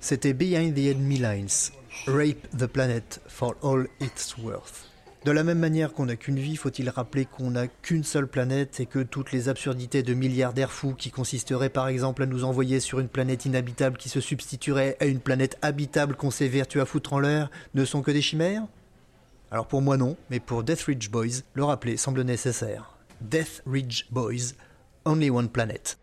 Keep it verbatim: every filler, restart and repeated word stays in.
C'était Behind the Enemy Lines, Rape the Planet for all it's worth. De la même manière qu'on n'a qu'une vie, faut-il rappeler qu'on n'a qu'une seule planète et que toutes les absurdités de milliardaires fous qui consisteraient par exemple à nous envoyer sur une planète inhabitable qui se substituerait à une planète habitable qu'on s'évertue à foutre en l'air ne sont que des chimères ? Alors pour moi non, mais pour Death Ridge Boys, le rappeler semble nécessaire. Death Ridge Boys, only one planet.